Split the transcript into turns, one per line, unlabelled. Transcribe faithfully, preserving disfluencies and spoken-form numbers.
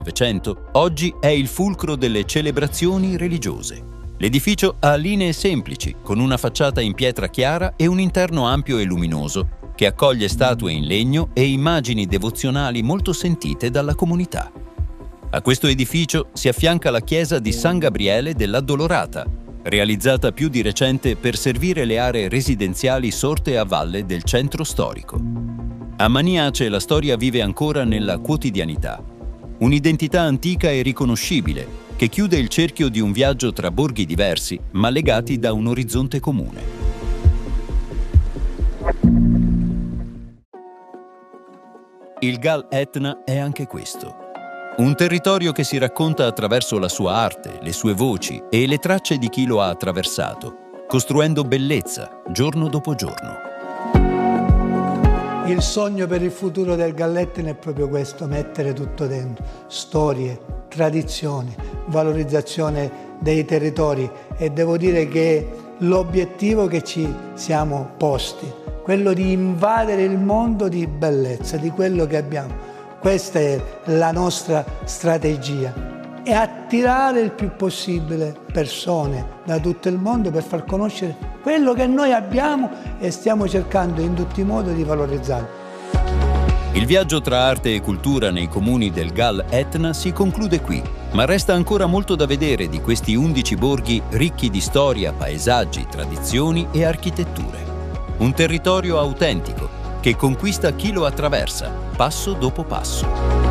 Novecento, oggi è il fulcro delle celebrazioni religiose. L'edificio ha linee semplici, con una facciata in pietra chiara e un interno ampio e luminoso, che accoglie statue in legno e immagini devozionali molto sentite dalla comunità. A questo edificio si affianca la chiesa di San Gabriele dell'Addolorata, realizzata più di recente per servire le aree residenziali sorte a valle del centro storico. A Maniace la storia vive ancora nella quotidianità. Un'identità antica e riconoscibile che chiude il cerchio di un viaggio tra borghi diversi ma legati da un orizzonte comune. Il Gal Etna è anche questo. Un territorio che si racconta attraverso la sua arte, le sue voci e le tracce di chi lo ha attraversato, costruendo bellezza giorno dopo giorno.
Il sogno per il futuro del Gallettina è proprio questo, mettere tutto dentro, storie, tradizioni, valorizzazione dei territori, e devo dire che l'obiettivo che ci siamo posti, quello di invadere il mondo di bellezza, di quello che abbiamo, questa è la nostra strategia, e attirare il più possibile persone da tutto il mondo per far conoscere quello che noi abbiamo e stiamo cercando in tutti i modi di valorizzare.
Il viaggio tra arte e cultura nei comuni del Gal Etna si conclude qui, ma resta ancora molto da vedere di questi undici borghi ricchi di storia, paesaggi, tradizioni e architetture. Un territorio autentico che conquista chi lo attraversa, passo dopo passo.